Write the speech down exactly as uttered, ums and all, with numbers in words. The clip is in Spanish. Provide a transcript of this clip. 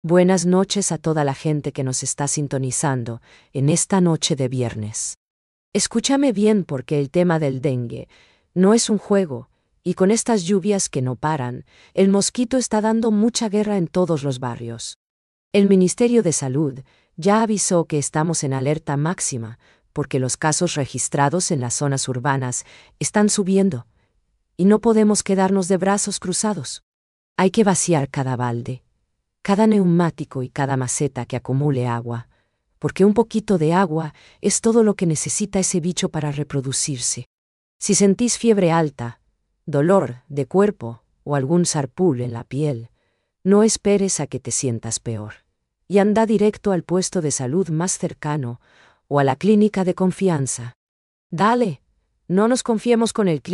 Buenas noches a toda la gente que nos está sintonizando en esta noche de viernes. Escúchame bien porque el tema del dengue no es un juego, y con estas lluvias que no paran, el mosquito está dando mucha guerra en todos los barrios. El Ministerio de Salud ya avisó que estamos en alerta máxima porque los casos registrados en las zonas urbanas están subiendo, y no podemos quedarnos de brazos cruzados. Hay que vaciar cada balde, cada neumático y cada maceta que acumule agua, porque un poquito de agua es todo lo que necesita ese bicho para reproducirse. Si sentís fiebre alta, dolor de cuerpo o algún sarpul en la piel, no esperes a que te sientas peor, y anda directo al puesto de salud más cercano o a la clínica de confianza. Dale, no nos confiemos con el clínico.